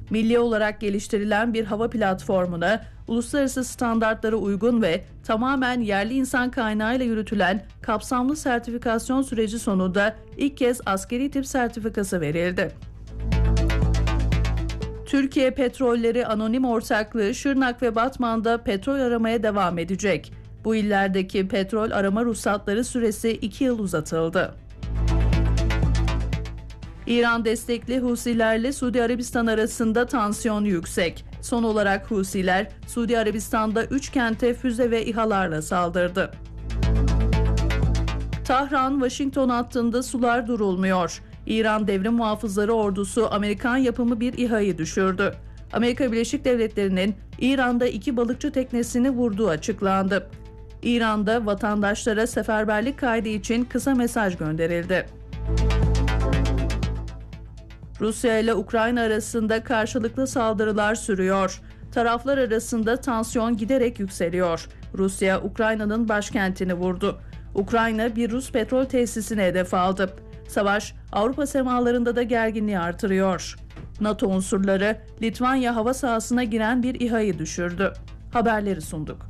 Milli olarak geliştirilen bir hava platformuna uluslararası standartlara uygun ve tamamen yerli insan kaynağıyla yürütülen kapsamlı sertifikasyon süreci sonunda ilk kez askeri tip sertifikası verildi. Türkiye Petrolleri Anonim Ortaklığı Şırnak ve Batman'da petrol aramaya devam edecek. Bu illerdeki petrol arama ruhsatları süresi 2 yıl uzatıldı. İran destekli Husilerle Suudi Arabistan arasında tansiyon yüksek. Son olarak Husiler, Suudi Arabistan'da 3 kente füze ve İHA'larla saldırdı. Tahran-Washington hattında sular durulmuyor. İran Devrim Muhafızları Ordusu Amerikan yapımı bir İHA'yı düşürdü. Amerika Birleşik Devletleri'nin İran'da 2 balıkçı teknesini vurduğu açıklandı. İran'da vatandaşlara seferberlik kaydı için kısa mesaj gönderildi. Rusya ile Ukrayna arasında karşılıklı saldırılar sürüyor. Taraflar arasında tansiyon giderek yükseliyor. Rusya, Ukrayna'nın başkentini vurdu. Ukrayna bir Rus petrol tesisine hedef aldı. Savaş, Avrupa semalarında da gerginliği artırıyor. NATO unsurları Litvanya hava sahasına giren bir İHA'yı düşürdü. Haberleri sunduk.